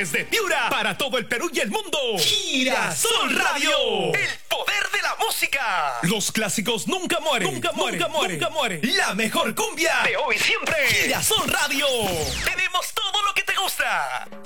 Desde Piura, para todo el Perú y el mundo. Girasol Radio. El poder de la música. Los clásicos nunca mueren. Nunca mueren. Nunca mueren. Nunca mueren. La mejor cumbia de hoy y siempre. Girasol Radio. Tenemos todo lo que te gusta.